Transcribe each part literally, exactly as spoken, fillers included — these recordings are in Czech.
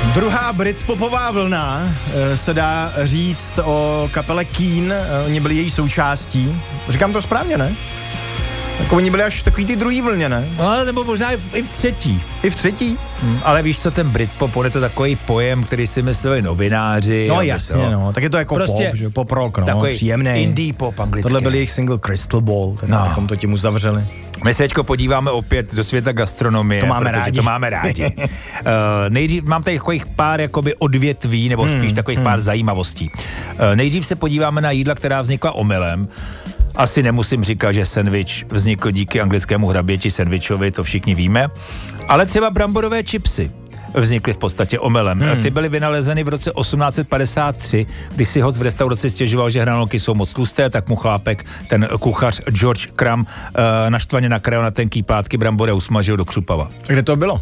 Druhá britpopová vlna, se dá říct o kapele Keane, oni byli její součástí. Říkám to správně, ne? Jako oni byli až v takový ty druhý vlně, ne? No, nebo možná i v třetí. I v třetí? Hmm, ale víš co, ten Britpop, on je to takový pojem, který si mysleli novináři. No jasně, to, no, tak je to jako prostě pop, že? Pop rock, no, příjemný. Indie pop anglicky. Tohle byl jejich single Crystal Ball, tak no. bychom to tím uzavřeli. My se teďko podíváme opět do světa gastronomie. To máme rádi. To máme rádi. uh, nejdřív mám tady takových pár jakoby odvětví, nebo spíš hmm, takových hmm. pár zajímavostí. Uh, nejdřív se podíváme na jídla, která vznikla omylem. Asi nemusím říkat, že sendvič vznikl díky anglickému hraběti sendvičovi, to všichni víme. Ale třeba bramborové chipsy vznikly v podstatě omylem. Hmm. Ty byly vynalezeny v roce osmnáct set padesát tři, když si host v restauraci stěžoval, že hranolky jsou moc tlusté, tak mu chlápek, ten kuchař George Crumb, naštvaně nakrájel na tenký plátky brambory a usmažil do křupava. Kde to bylo? Uh,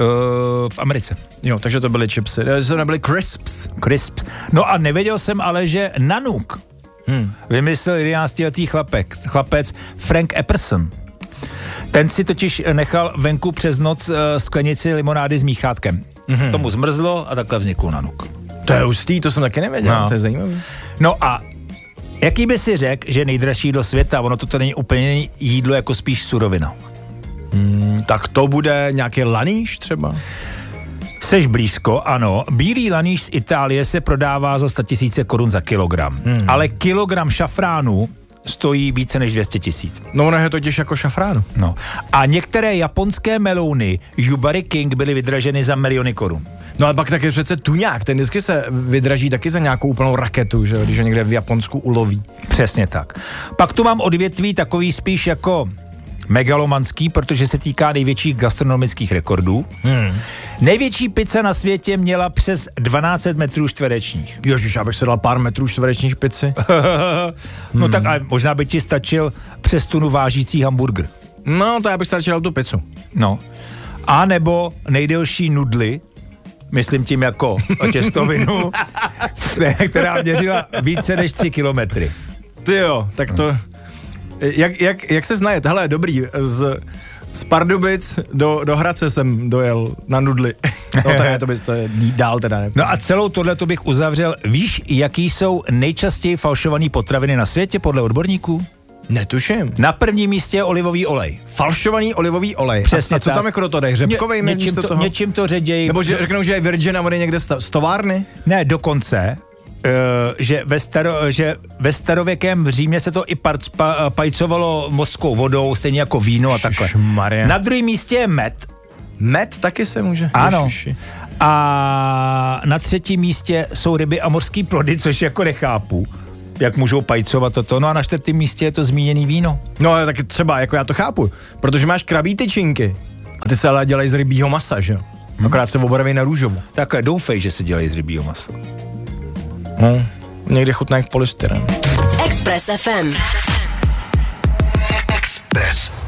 v Americe. Jo, takže to byly chipsy. To nebyly crisps. Crisps. No a nevěděl jsem ale, že Nanook hmm. vymyslel jedenáctiletý chlapek, chlapec Frank Epperson. Ten si totiž nechal venku přes noc uh, sklenici limonády s míchátkem. Mm-hmm. Tomu zmrzlo a takhle vznikl Nanook. To je hustý, to jsem taky nevěděl, no. To je zajímavý. No a jaký by si řekl, že nejdražší jídlo světa, ono to není úplně jídlo, jako spíš surovina. Hmm, tak to bude nějaký lanýš třeba? Seš blízko, ano. Bílý lanýš z Itálie se prodává za sto tisíce korun za kilogram. Hmm. Ale kilogram šafránu stojí více než dvě stě tisíc. No ono je totiž jako šafrán. No. A některé japonské melouny Yubari King byly vydraženy za miliony korun. No a pak taky přece tuňák, ten vždycky se vydraží taky za nějakou úplnou raketu, že když ho někde v Japonsku uloví. Přesně tak. Pak tu mám odvětví takový spíš jako megalomanský, protože se týká největších gastronomických rekordů. Hmm. Největší pizza na světě měla přes dvanáct set metrů čtverečních. Ježiš, já bych se dal pár metrů čtverečních pici. No hmm. tak ale možná by ti stačil přes tunu vážící hamburger. No, to já bych stačil tu pizzu. No. A nebo nejdelší nudly, myslím tím jako těstovinu, která měřila více než tři kilometry. Ty jo, tak to... Jak, jak, jak se znajet? Hele, dobrý, z, z Pardubic do, do Hradce jsem dojel na nudly. No to je, to, by, to je dál teda. Ne? No a celou tohleto bych uzavřel. Víš, jaký jsou nejčastěji falšované potraviny na světě podle odborníků? Netuším. Na prvním místě je olivový olej. Falšovaný olivový olej. Přesně a, a co tak. tam jako do toho dají? Řepkovej Ně, něčím, to, toho? něčím to ředějí. Nebo že řeknou, že je Virgin a on je někde z továrny? Ne, dokonce... Uh, že, ve staro, že ve starověkém Římě se to i parc, pa, pajcovalo mořskou vodou, stejně jako víno a takhle. Šmaria. Na druhém místě je med. Med taky se může. Ano. Ježiši. A na třetím místě jsou ryby a mořský plody, což jako nechápu, jak můžou pajcovat toto. No a na čtvrtém místě je to zmíněný víno. No ale taky třeba, jako já to chápu, protože máš krabí tyčinky a ty se ale dělají z rybího masa, že jo? Hmm. Akorát se obarví na růžovu. Takhle doufej, že se dělají z rybího masa. No, někde chutná jak polystyren. Express ef em. Express